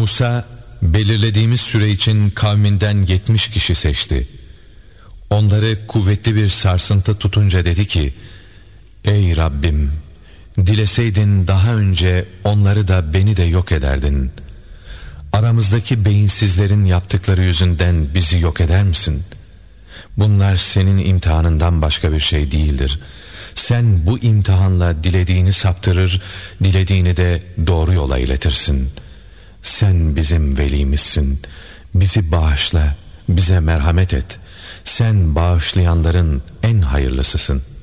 Musa belirlediğimiz süre için kavminden 70 kişi seçti. Onları kuvvetli bir sarsıntı tutunca dedi ki: Ey Rabbim, dileseydin daha önce onları da beni de yok ederdin. Aramızdaki beyinsizlerin yaptıkları yüzünden bizi yok eder misin? Bunlar senin imtihanından başka bir şey değildir. Sen bu imtihanla dilediğini saptırır, dilediğini de doğru yola iletirsin. Sen bizim velimizsin. Bizi bağışla, bize merhamet et. Sen bağışlayanların en hayırlısısın.